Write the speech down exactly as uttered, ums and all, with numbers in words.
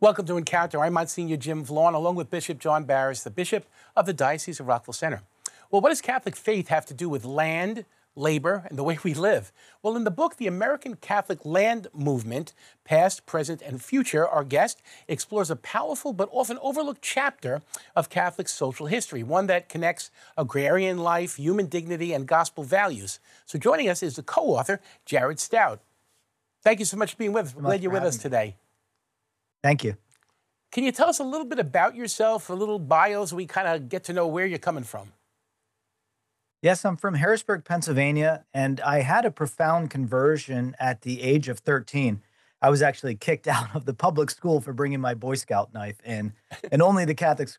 Welcome to Encounter. I'm Monsignor Jim Vaughn, along with Bishop John Barris, the Bishop of the Diocese of Rockville Centre. Well, what does Catholic faith have to do with land, labor, and the way we live? Well, in the book, The American Catholic Land Movement, Past, Present, and Future, our guest explores a powerful but often overlooked chapter of Catholic social history, one that connects agrarian life, human dignity, and gospel values. So joining us is the co-author, Jared Stout. Thank you so much for being with us. We're glad you're with us today. Thank you. Can you tell us a little bit about yourself, a little bio, so we kind of get to know where you're coming from? Yes, I'm from Harrisburg, Pennsylvania, and I had a profound conversion at the age of thirteen. I was actually kicked out of the public school for bringing my Boy Scout knife in, and only the Catholic